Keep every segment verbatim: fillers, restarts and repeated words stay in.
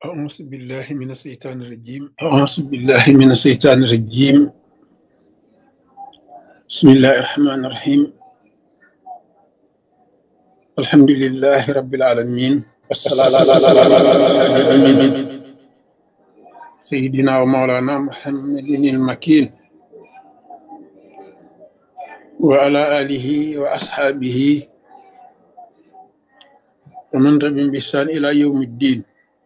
أعوذ بالله من الشيطان الرجيم أعوذ بالله من الشيطان الرجيم بسم الله الرحمن الرحيم الحمد لله رب العالمين والصلاة والسلام على الأمين سيدنا ومولانا محمد المكين وعلى آله وأصحابه ومن تبعهم بإحسان إلى يوم الدين.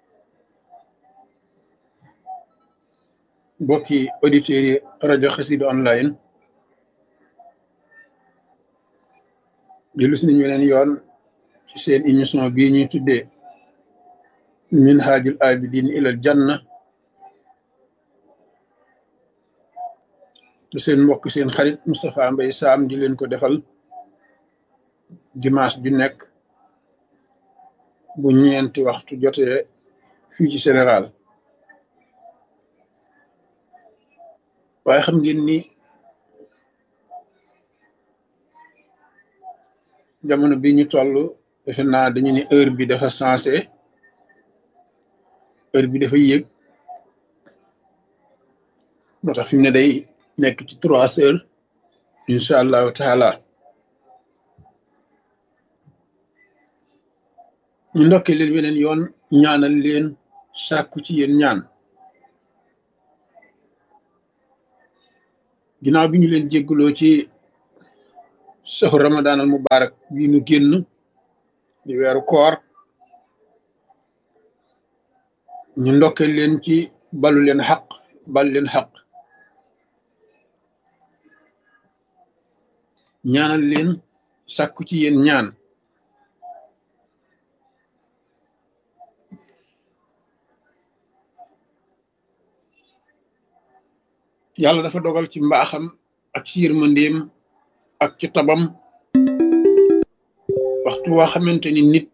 bokki auditeurs yi rajo Xassida online dellu si nañu weneen yoon ci seen émission bii ñuy tuddee minhajul abidin ilal janna te seen mbokk seen xarit Moustapha Mbaye Sam di leen ko defal dimanche ju nekk bu ñeenti waxtu jotee fii ci Sénégal. waaye xam ngeen ni jamono bi ñu toll defe naa dañu ni heure bi dafa sensé heure bi dafa yéeg moo tax fi mu ne day nekk ci trois heures incha allahu taala ñu ndokkee leen weneen yoon ñaanal leen sàkku ci yéen ñaan ginnaaw bi ñu leen jégguloo ci saxu ramadan al mubarak bi nu génn di weeru koor ñu ndokke leen ci balu leen xaq bal leen xaq ñaanal leen sàkku ci yéen ñaan yàlla dafa dogal ci mbaaxam ak ci yërmandeem ak ci tabam waxtu waa xamante ni nit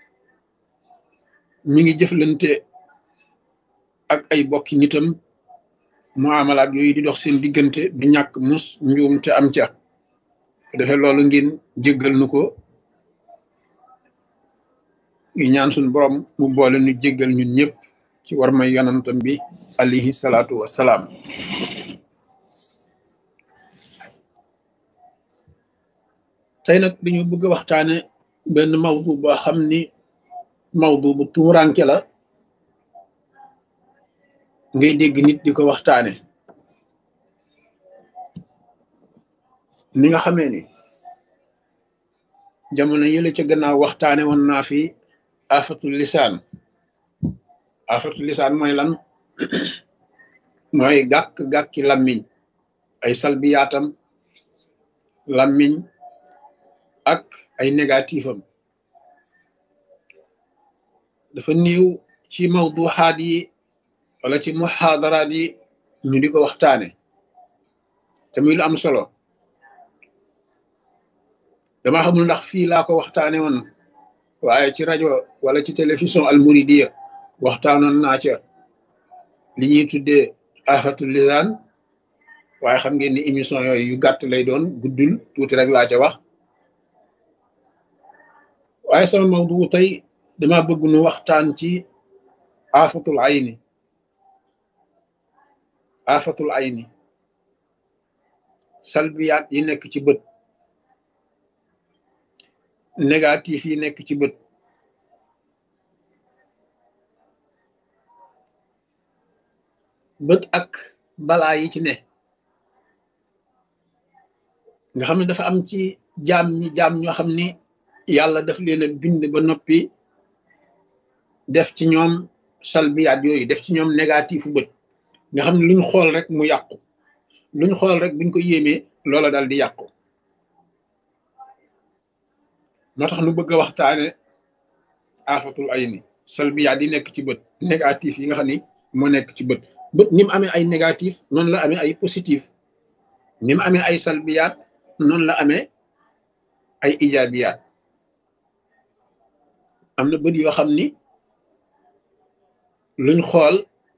mi ngi jëflante ak ay bokki nitam muamalaat yooyu di dox seen diggante du ñàkk mus njuum te am ca defe loolu ngeen jéggal nu ko yu ñaan suñ borom mu boole nu jéggal ñun ñëpp ci war may yonantam bi alayhi salaatu wassalaam. tey nag dañu bëgg a waxtaane benn mawdu boo xam ni mawdu bu tuuranke la ngay dégg nit di ko waxtaane ni nga xamee ni jamono yële ca gannaaw waxtaane woon naa fi afatul lisaan afatul lisaan mooy lan mooy gàkk-gàkki làmmiñ ay salbiyaatam làmmiñ ak ay négatif am dafa néew ci mawduxaat yi wala ci muxaadaraat yi ñu di ko waxtaane te muy lu am solo dama xamul ndax fii laa ko waxtaane woon waaye ci rajo wala ci télévision almuridiya waxtaanoon naa ca li ñuy tuddee afatul lisaan waaye xam ngeen ni émission yooyu yu gàtt lay doon guddul tuuti rek laa ca wax waaye sama mawdu tey dama bëgg nu waxtaan ci afatul ayni afatul ayni salbiyaat yi nekk ci bët négatif yi nekk ci bët bët ak balaa yi ci ne nga xam ne dafa am ci jaam ñi jaam ñoo xam ni yàlla daf leen a bind ba noppi def ci ñoom salbiyaat yooyu def ci ñoom négatifu bët nga xam ne luñ xool rek mu yàqu luñ xool rek buñ ko yéemee loola dal di yàqu moo tax nu bëgg a waxtaane afatul ayni salbiyaat yi nekk ci bët négatif yi nga xam ni moo nekk ci bët bët ni mu amee ay négatif noonu la amee ay positif ni mu amee ay salbiyaat noonu la amee ay ijaabiyaat am na bët yoo xam ni luñ xool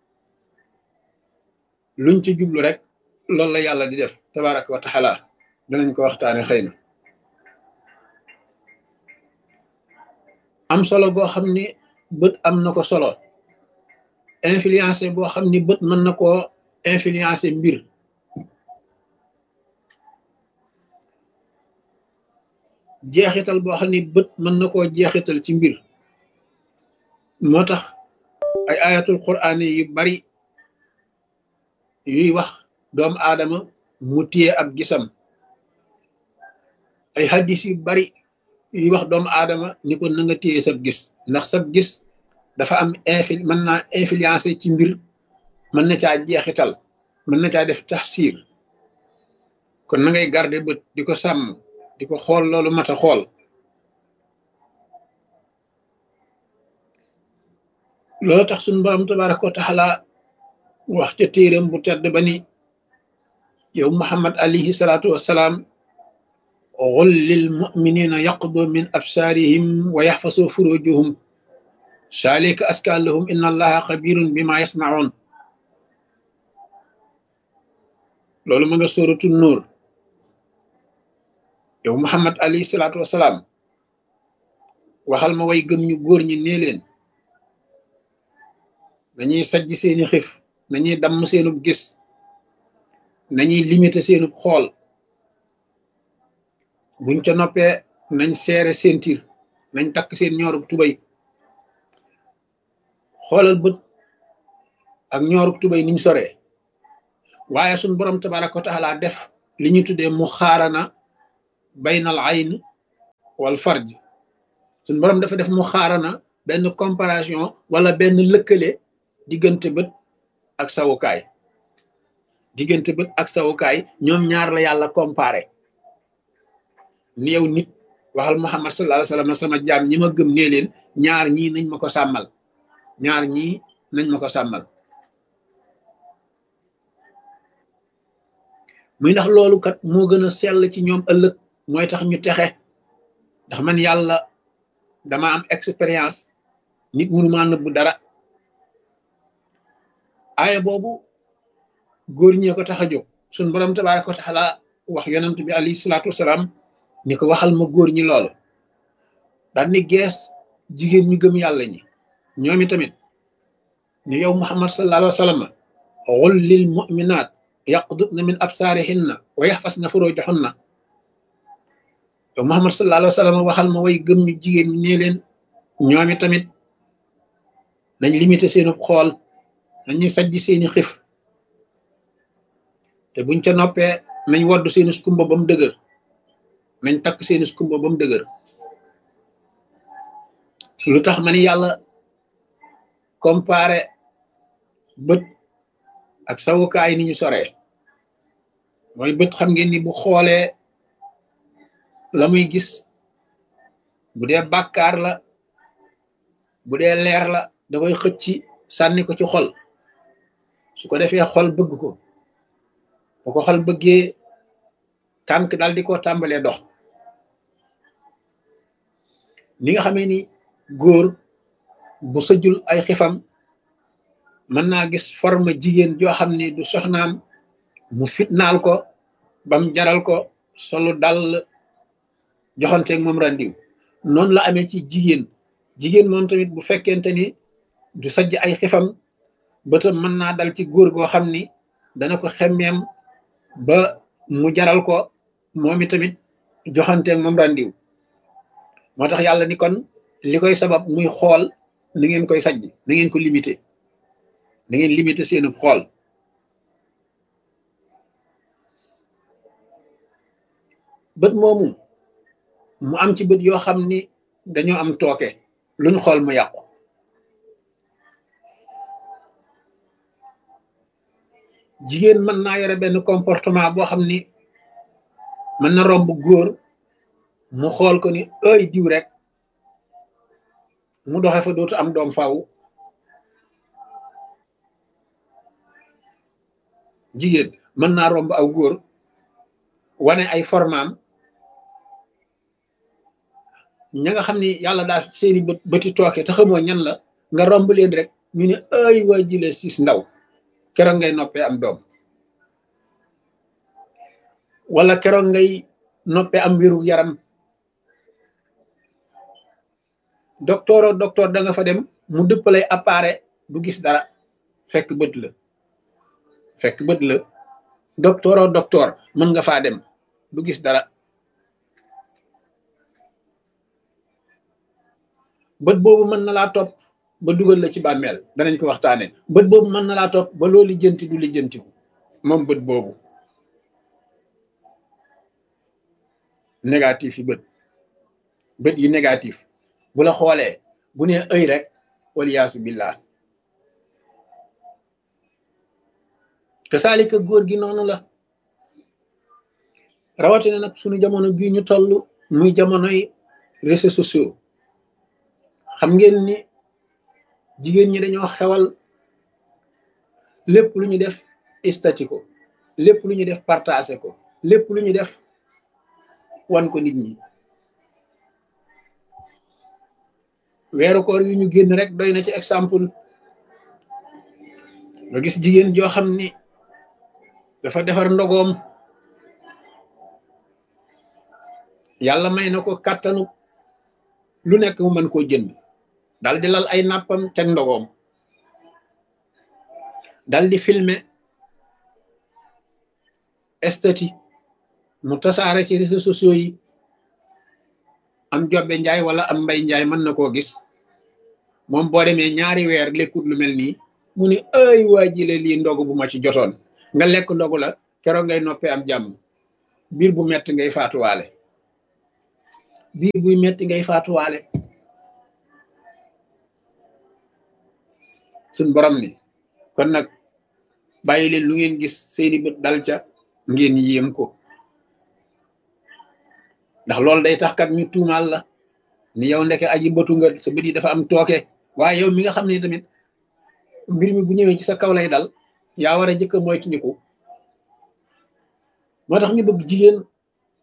luñ ci jublu rek loolu la yàlla di def tabaraka wa taala danañ ko waxtaane xëy na am solo boo xam ni bët am na ko solo influencé boo xam ni bët mën na koo influencé mbir jeexital boo xam ni bët mën na koo jeexital ci mbir moo tax ay ayatul quraan yu bari yuy wax doomu aadama mu téye ab gisam ay hadis yu bari yuy wax doomu aadama ni ko na nga téye sab gis ndax sab gis dafa am infil mën naa influencé ci mbir mën na caa jeexital mën na caa def taxsiir kon na ngay garder bët di ko sàmm di ko xool loolu mat a xool loolu tax suñu borom tabaraka wa taala wax ca téeram bu tedd ba ni yow muhammad alayhi salaatu wassalaam qul lil muminina yaqdu min absaarihim wa yaxfasu furujuhum zalika aska lahum inna allaha xabirun bima yasnaun loolu ma nga sóoratu nuur yow muhammad alayhi salaatu wassalaam waxal ma way gëm ñu góor ñi nee leen nañuy sajj seeni xif nañuy damm seenub gis nañuy limité seenub xool buñ ca noppee nañ seere seen tir nañ takk seen ñoorub tubay xoolal bët ak ñoorub tubay niñ soree waaye suñ borom tabaraka wa taala def li ñu tuddee mu xaarana baynal ayn wal farj suñ borom dafa def mu xaarana benn comparaison wala benn lëkkale diggante bët ak sawukaay diggante bët ak sawukaay ñoom ñaar la yàlla comparé ni yow nit waxal muhammad sallallahu alayhi wasallam sama jaam ñi ma gëm nee leen ñaar ñii nañ ma ko sàmmal ñaar ñii nañ ma ko sàmmal muy ndax loolu kat moo gën a sell ci ñoom ëllëg mooy tax ñu texe ndax man yàlla dama am expérience nit mënumaa nëbbu dara aaya boobu góor ñee ko tax a jóg suñ borom tabaraka wa taala wax yonent bi alayhi salaatu wasalaam ni ko waxal ma góor ñi loolu daal ni gees jigéen ñu gëm yàlla ñi ñoomi tamit ni yow muhammad sallallahu alayhi wa sallam qul lil mu'minaat yaqdudna min absaarihinna wa yaxfasna furujahunna yow muhammad sallallahu alayhi wa sallam waxal ma way gëm ñu jigéen ñi nee leen ñoomi tamit nañ limité seenu xool nañuy sajj seeni xif te buñ ca noppee nañ woddu seeni skumba ba mu dëgër nañ takk seeni skumba ba mu dëgër lu tax ma ni yàlla comparé bët ak sawukaay ni ñu soree mooy bët xam ngeen ni bu xoolee la muy gis bu dee bàkkaar la bu dee leer la da koy xëcc sànni ko ci xol su ko defee xol bëgg ko bu ko xol bëggee tànk daal di ko tàmbalee dox ni nga xamee ni góor bu sëjul ay xifam mën naa gis forme jigéen joo xam ni du soxnaam mu fitnaal ko bam jaral ko solu dal joxanteeg moom randiw noonu la amee ci jigéen jigéen moom tamit bu fekkente ni du sajj ay xifam bëtam mën naa dal ci góor goo xam ni dana ko xemmeem ba mu jaral ko moom i tamit joxanteeg moom randiw moo tax yàlla ni kon li koy sabab muy xool na ngeen koy sajj na ngeen ko limité na ngeen limité seenu xool bët moomu mu am ci bët yoo xam ni dañoo am tooke luñ xool mu yàqu jigéen mën naa yore benn comportement boo xam ni mën na romb góor mu xool ko ni ay diw rek mu doxe fa dootu am doom faaw jigéen mën naa romb aw góor wane ay formaam ña nga xam ni yàlla daal seeni bët bëti tooke te xamoo ñan la nga romb leen rek ñu ne ay waa jile siis ndaw keroog ngay noppee am doom wala keroog ngay noppee am wéru yaram docteur o docteur da nga fa dem mu dëppalay appareil du gis dara fekk bët la fekk bët la docteur o docteur mën nga faa dem du gis dara bët boobu mën na laa topp ba dugal la ci bàmmeel danañ ko waxtaane bët boobu mën na laa topp ba loo lijjanti du lijjantiku moom bët boobu négatif yi bët bët yi négatif bu la xoolee bu nee ëy rek waliyaasu billah te saalika góor gi noonu la rawatina nag suñu jamono bii ñu toll muy jamonoy réseaux sociaux xam ngeen ni jigéen ñi dañoo xewal lépp lu ñu def istati ko lépp lu ñu def partagé ko lépp lu ñu def wan ko nit ñi weeru koor yu ñu génn rek doy na ci exemple nga gis jigéen joo xam ni dafa defar ndogoom yàlla may na ko kàttanu lu nekk mu mën koo jënd dal di lal ay nàppam teg ndogoom dal di filmer estati mu tasaare ci réseaux sociaux yi am jobbe njaay wala am mbay njaay mën na koo gis moom boo demee ñaari weer lekkut lu mel nii mu ni ay waa jile lii ndogu bu ma ci jotoon nga lekk ndogu la keroog ngay noppee am jàmm biir bu metti ngay faatuwaale biir buy metti ngay faatuwaale suñ borom ni kon nag bàyyi leen lu ngeen gis seeni bët dal ca ngeen yéem ko ndax loolu day tax kat ñu tuumaal la ni yow ndeke aji bëtu nga sa bët yi dafa am tooke waaye yow mi nga xam ne tamit mbir mi bu ñëwee ci sa kaw lay dal yaa war a jëkk a moytandiku moo tax ñu bëgg jigéen